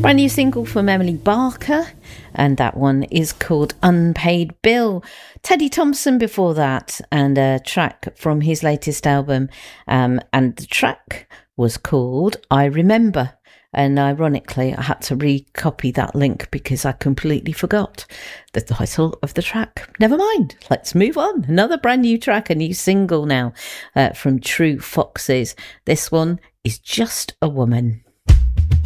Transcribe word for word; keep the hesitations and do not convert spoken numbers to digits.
Brand new single from Emily Barker, and that one is called Unpaid Bill. Teddy Thompson before that, and a track from his latest album, um, and the track was called I Remember. And ironically, I had to recopy that link because I completely forgot the title of the track. Never mind, let's move on. Another brand new track, a new single now uh, from True Foxes. This one is Just a Woman.